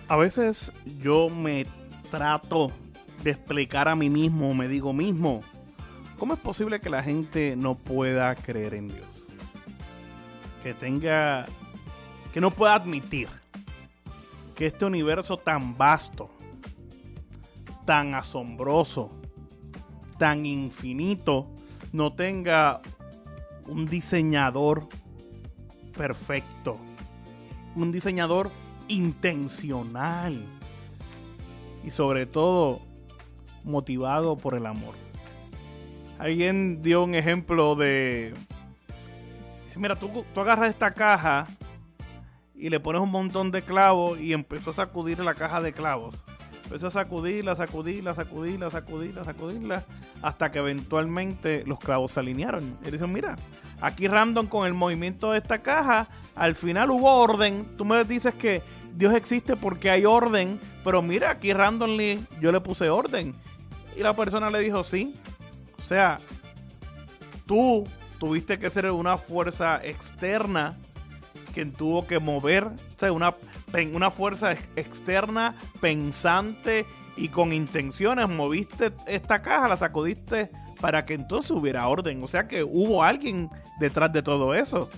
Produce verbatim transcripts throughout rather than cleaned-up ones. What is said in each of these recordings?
A veces yo me trato de explicar a mí mismo, me digo mismo, ¿cómo es posible que la gente no pueda creer en Dios? Que tenga, que no pueda admitir que este universo tan vasto, tan asombroso, tan infinito, no tenga un diseñador perfecto, un diseñador intencional y sobre todo motivado por el amor. Alguien dio un ejemplo de, mira, tú, tú agarras esta caja y le pones un montón de clavos y empezó a sacudir la caja de clavos. Empezó a sacudirla, sacudirla, sacudirla, sacudirla, sacudirla, hasta que eventualmente los clavos se alinearon. Y dicen, mira, aquí random con el movimiento de esta caja, al final hubo orden. Tú me dices que Dios existe porque hay orden, pero mira, aquí randomly yo le puse orden. Y la persona le dijo, sí. O sea, tú tuviste que ser una fuerza externa quien tuvo que mover, o sea, una, una fuerza externa, pensante y con intenciones, moviste esta caja, la sacudiste para que entonces hubiera orden. O sea que hubo alguien detrás de todo eso.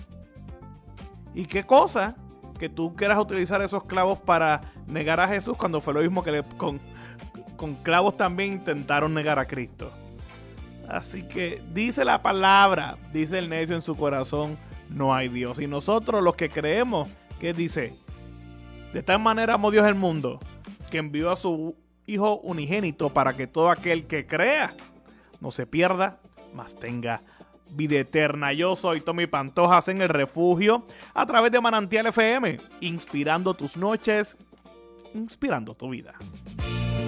¿Y qué cosa? Que tú quieras utilizar esos clavos para negar a Jesús, cuando fue lo mismo que le, con, con clavos también intentaron negar a Cristo. Así que dice la palabra, dice el necio en su corazón, no hay Dios. Y nosotros los que creemos, que dice, de tal manera amó Dios el mundo, que envió a su Hijo unigénito para que todo aquel que crea no se pierda, mas tenga vida eterna. Yo soy Tommy Pantojas en El Refugio, a través de Manantial F M, inspirando tus noches, inspirando tu vida.